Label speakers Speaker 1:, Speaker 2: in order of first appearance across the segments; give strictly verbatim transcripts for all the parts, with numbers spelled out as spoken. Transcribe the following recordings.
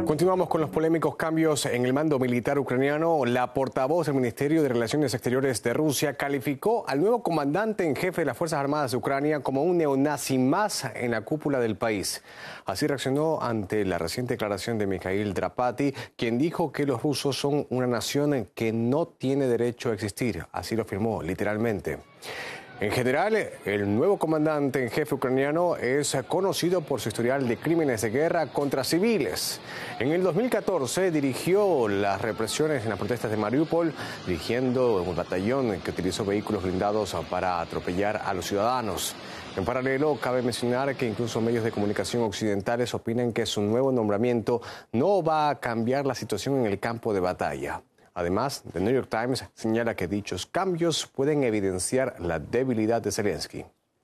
Speaker 1: Continuamos con los polémicos cambios en el mando militar ucraniano. La portavoz del Ministerio de Relaciones Exteriores de Rusia calificó al nuevo comandante en jefe de las Fuerzas Armadas de Ucrania como un neonazi más en la cúpula del país. Así reaccionó ante la reciente declaración de Mikhail Drapati, quien dijo que los rusos son una nación que no tiene derecho a existir. Así lo afirmó literalmente. En general, el nuevo comandante en jefe ucraniano es conocido por su historial de crímenes de guerra contra civiles. En el dos mil catorce dirigió las represiones en las protestas de Mariupol, dirigiendo un batallón que utilizó vehículos blindados para atropellar a los ciudadanos. En paralelo, cabe mencionar que incluso medios de comunicación occidentales opinan que su nuevo nombramiento no va a cambiar la situación en el campo de batalla. Además, The New York Times señala que dichos cambios pueden evidenciar la debilidad de Zelensky.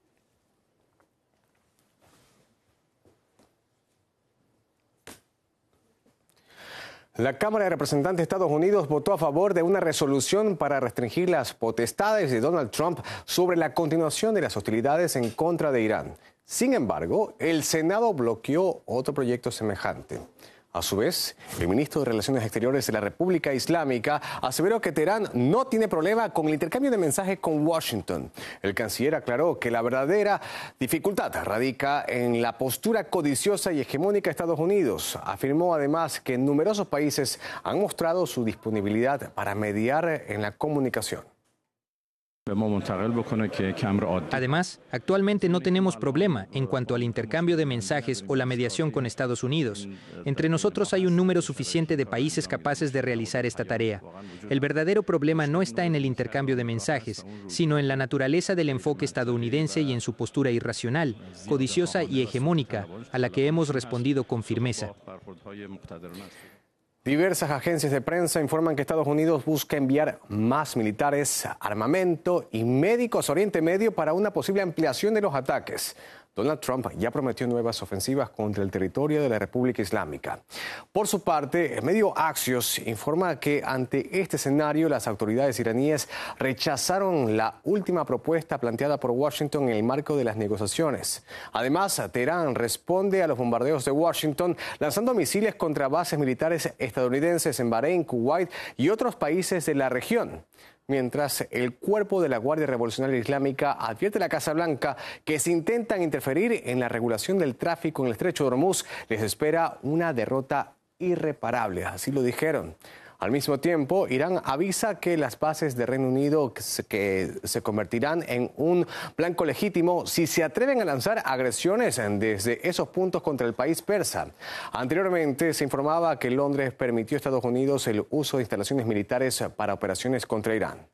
Speaker 1: La Cámara de Representantes de Estados Unidos votó a favor de una resolución para restringir las potestades de Donald Trump sobre la continuación de las hostilidades en contra de Irán. Sin embargo, el Senado bloqueó otro proyecto semejante. A su vez, el ministro de Relaciones Exteriores de la República Islámica aseveró que Teherán no tiene problema con el intercambio de mensajes con Washington. El canciller aclaró que la verdadera dificultad radica en la postura codiciosa y hegemónica de Estados Unidos. Afirmó además que numerosos países han mostrado su disponibilidad para mediar en la comunicación.
Speaker 2: Además, actualmente no tenemos problema en cuanto al intercambio de mensajes o la mediación con Estados Unidos. Entre nosotros hay un número suficiente de países capaces de realizar esta tarea. El verdadero problema no está en el intercambio de mensajes, sino en la naturaleza del enfoque estadounidense y en su postura irracional, codiciosa y hegemónica, a la que hemos respondido con firmeza.
Speaker 1: Diversas agencias de prensa informan que Estados Unidos busca enviar más militares, armamento y médicos a Oriente Medio para una posible ampliación de los ataques. Donald Trump ya prometió nuevas ofensivas contra el territorio de la República Islámica. Por su parte, el medio Axios informa que ante este escenario las autoridades iraníes rechazaron la última propuesta planteada por Washington en el marco de las negociaciones. Además, Teherán responde a los bombardeos de Washington lanzando misiles contra bases militares estadounidenses en Bahrein, Kuwait y otros países de la región. Mientras el cuerpo de la Guardia Revolucionaria Islámica advierte a la Casa Blanca que si intentan interferir en la regulación del tráfico en el Estrecho de Hormuz, les espera una derrota irreparable, así lo dijeron. Al mismo tiempo, Irán avisa que las bases de Reino Unido que se, que se convertirán en un blanco legítimo si se atreven a lanzar agresiones desde esos puntos contra el país persa. Anteriormente se informaba que Londres permitió a Estados Unidos el uso de instalaciones militares para operaciones contra Irán.